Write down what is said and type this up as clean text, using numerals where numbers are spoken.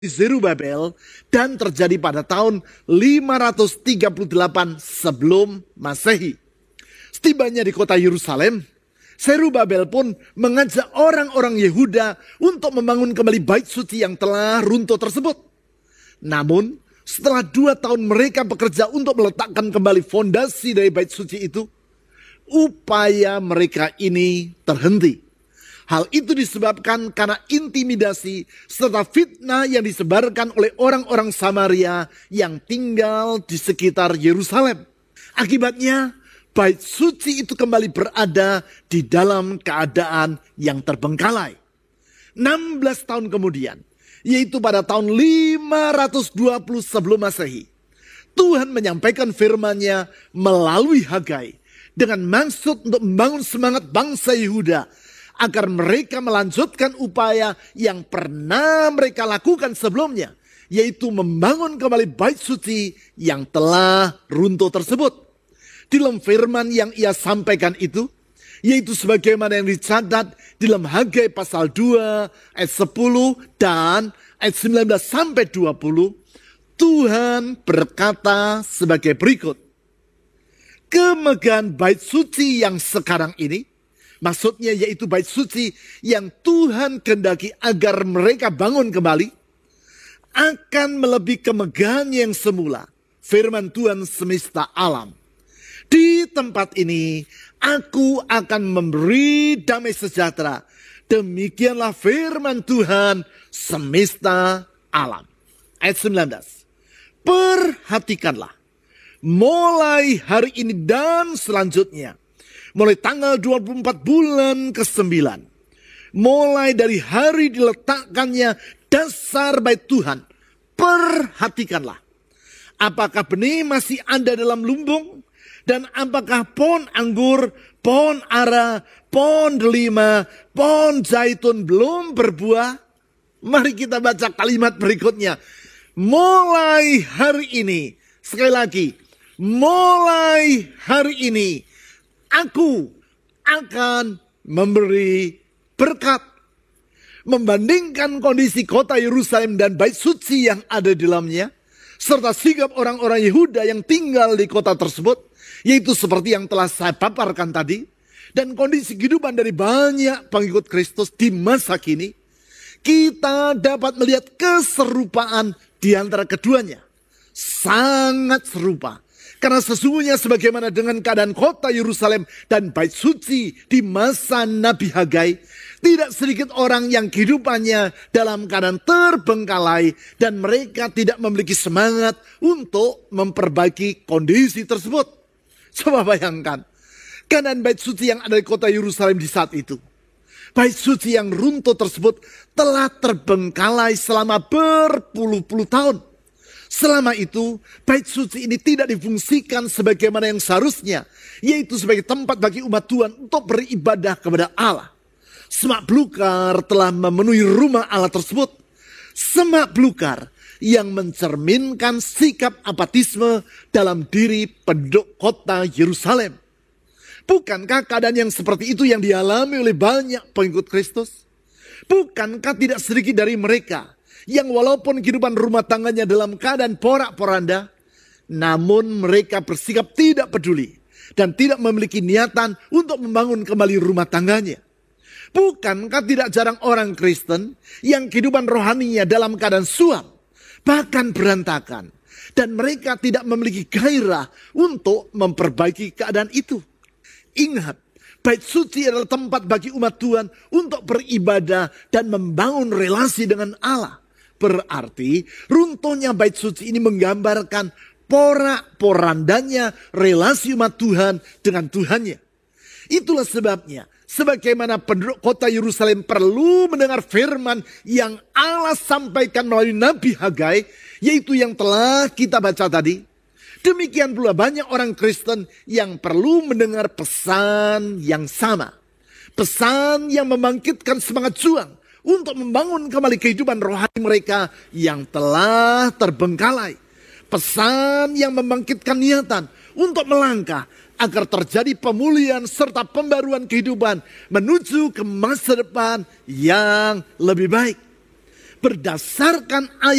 Zerubabel dan terjadi pada tahun 538 sebelum Masehi. Setibanya di kota Yerusalem, Zerubabel pun mengajak orang-orang Yehuda untuk membangun kembali bait suci yang telah runtuh tersebut. Namun, setelah 2 tahun mereka bekerja untuk meletakkan kembali fondasi dari bait suci itu, upaya mereka ini terhenti. Hal itu disebabkan karena intimidasi serta fitnah yang disebarkan oleh orang-orang Samaria yang tinggal di sekitar Yerusalem. Akibatnya, bait suci itu kembali berada di dalam keadaan yang terbengkalai. 16 tahun kemudian, yaitu pada tahun 520 sebelum Masehi, Tuhan menyampaikan firman-Nya melalui Hagai dengan maksud untuk membangun semangat bangsa Yehuda agar mereka melanjutkan upaya yang pernah mereka lakukan sebelumnya, yaitu membangun kembali bait suci yang telah runtuh tersebut. Di dalam firman yang ia sampaikan itu, yaitu sebagaimana yang dicatat di dalam Hagai pasal 2 ayat 10 dan ayat 19 sampai 20, Tuhan berkata sebagai berikut. Kemegahan bait suci yang sekarang ini, maksudnya yaitu bait suci yang Tuhan kehendaki agar mereka bangun kembali, akan melebihi kemegahan yang semula, firman Tuhan semesta alam. Di tempat ini, aku akan memberi damai sejahtera. Demikianlah firman Tuhan semesta alam. Ayat 19. Perhatikanlah, mulai hari ini dan selanjutnya, mulai tanggal 24 bulan ke-9, mulai dari hari diletakkannya dasar bait Tuhan, perhatikanlah. Apakah benih masih ada dalam lumbung? Dan apakah pohon anggur, pohon ara, pohon delima, pohon zaitun belum berbuah? Mari kita baca kalimat berikutnya. Mulai hari ini, sekali lagi, mulai hari ini, aku akan memberi berkat. Membandingkan kondisi kota Yerusalem dan bait suci yang ada di dalamnya, serta sikap orang-orang Yehuda yang tinggal di kota tersebut, yaitu seperti yang telah saya paparkan tadi, dan kondisi kehidupan dari banyak pengikut Kristus di masa kini, kita dapat melihat keserupaan di antara keduanya. Sangat serupa. Karena sesungguhnya sebagaimana dengan keadaan kota Yerusalem dan bait suci di masa Nabi Hagai, tidak sedikit orang yang kehidupannya dalam keadaan terbengkalai dan mereka tidak memiliki semangat untuk memperbaiki kondisi tersebut. Coba bayangkan, keadaan bait suci yang ada di kota Yerusalem di saat itu. Bait suci yang runtuh tersebut telah terbengkalai selama berpuluh-puluh tahun. Selama itu, bait suci ini tidak difungsikan sebagaimana yang seharusnya, yaitu sebagai tempat bagi umat Tuhan untuk beribadah kepada Allah. Semak belukar telah memenuhi rumah Allah tersebut. Semak belukar yang mencerminkan sikap apatisme dalam diri penduduk kota Yerusalem. Bukankah keadaan yang seperti itu yang dialami oleh banyak pengikut Kristus? Bukankah tidak sedikit dari mereka yang walaupun kehidupan rumah tangganya dalam keadaan porak-poranda, namun mereka bersikap tidak peduli dan tidak memiliki niatan untuk membangun kembali rumah tangganya? Bukankah tidak jarang orang Kristen yang kehidupan rohaninya dalam keadaan suam, bahkan berantakan, dan mereka tidak memiliki gairah untuk memperbaiki keadaan itu? Ingat, bait suci adalah tempat bagi umat Tuhan untuk beribadah dan membangun relasi dengan Allah. Berarti runtuhnya bait suci ini menggambarkan porak-porandanya relasi umat Tuhan dengan Tuhannya. Itulah sebabnya, sebagaimana penduduk kota Yerusalem perlu mendengar firman yang Allah sampaikan melalui Nabi Hagai, yaitu yang telah kita baca tadi. Demikian pula banyak orang Kristen yang perlu mendengar pesan yang sama. Pesan yang membangkitkan semangat juang untuk membangun kembali kehidupan rohani mereka yang telah terbengkalai. Pesan yang membangkitkan niatan untuk melangkah agar terjadi pemulihan serta pembaruan kehidupan menuju ke masa depan yang lebih baik. berdasarkan